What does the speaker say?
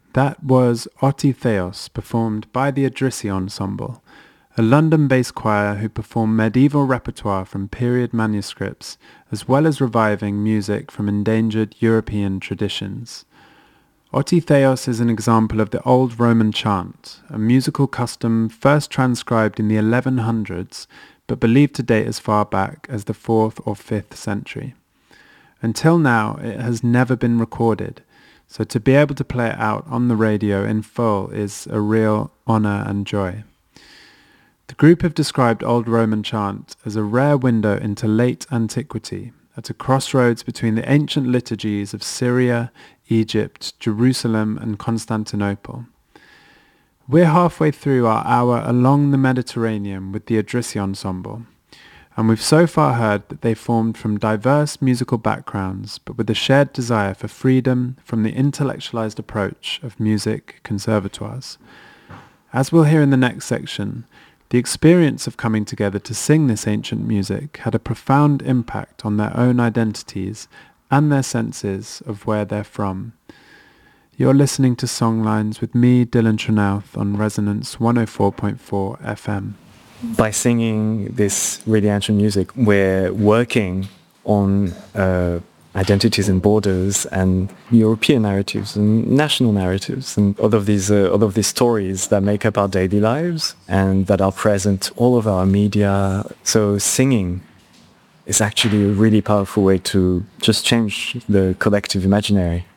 That was Oti Theos, performed by the Idrissi Ensemble, a London-based choir who perform medieval repertoire from period manuscripts, as well as reviving music from endangered European traditions. Oti Theos is an example of the Old Roman chant, a musical custom first transcribed in the 1100s, but believed to date as far back as the 4th or 5th century. Until now, it has never been recorded, so to be able to play it out on the radio in full is a real honour and joy. The group have described Old Roman chant as a rare window into late antiquity, at a crossroads between the ancient liturgies of Syria, Egypt, Jerusalem and Constantinople. We're halfway through our hour along the Mediterranean with the Idrissi Ensemble, and we've so far heard that they formed from diverse musical backgrounds, but with a shared desire for freedom from the intellectualized approach of music conservatoires. As we'll hear in the next section, the experience of coming together to sing this ancient music had a profound impact on their own identities and their senses of where they're from. You're listening to Songlines with me, Dylan Trenouth, on Resonance 104.4 FM. By singing this really ancient music, we're working on identities and borders and European narratives and national narratives and all of these stories that make up our daily lives and that are present all of our media. So singing is actually a really powerful way to just change the collective imaginary.